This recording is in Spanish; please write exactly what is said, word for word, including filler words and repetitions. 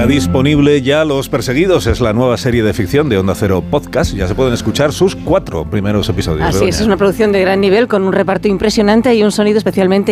disponible ya Los Perseguidos, es la nueva serie de ficción de Onda Cero Podcast. Ya se pueden escuchar sus cuatro primeros episodios. Así es, es una producción de gran nivel con un reparto impresionante y un sonido especialmente